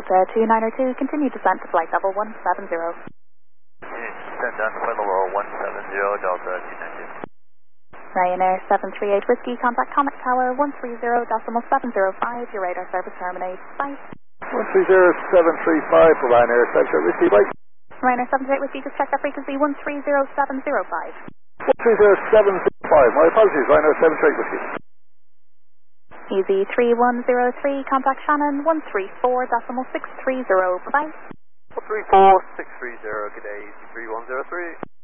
Delta 292, continue descent to flight level 170. Descent down to flight level 170, Delta 292. Ryanair 738 Whiskey, contact Comet Tower 130.705, your radar service terminates. Bye. 130735 for Ryanair 738 Whiskey, bye. Ryanair 738 Whiskey, just check that frequency 130.705. 130.705, my apologies, Ryanair 738 Whiskey. Easy 3103, contact Shannon 134.630, bye-bye. 134.630, good day, 3103.